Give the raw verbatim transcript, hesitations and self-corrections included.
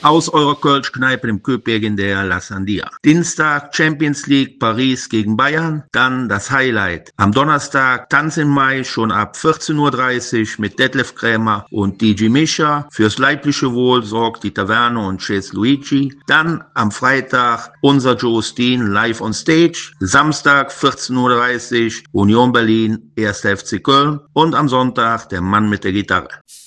aus eurer Kölsch-Kneipe im Köpeg in der La Sandia. Dienstag Champions League Paris gegen Bayern, dann das Highlight. Am Donnerstag Tanz im Mai schon ab vierzehn Uhr dreißig mit Detlef Krämer und D J Mischa. Fürs leibliche Wohl sorgt die Taverne und Chez Luigi. Dann am Freitag unser Joe Steen live on stage. Samstag vierzehn Uhr dreißig Union Berlin, erster F C Köln und am Sonntag der Mann mit der Gitarre.